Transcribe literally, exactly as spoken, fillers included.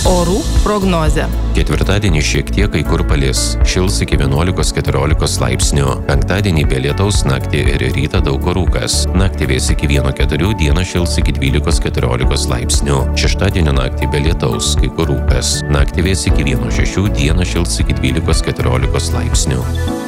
Orų prognozė. Ketvirtadienį šiek tiek kai kur palis. Šils iki vienuolikos keturiolikos laipsnių. Penktadienį be lietaus, naktį ir rytą daug kur rūkas. Naktį vės iki vieno keturių, dieną šils iki dvylikos keturiolikos laipsnių. Šeštadienio naktį be lietaus, kai kur rūkas. Naktį vės iki vieno šešių, dieną šils iki dvylikos keturiolikos laipsnių.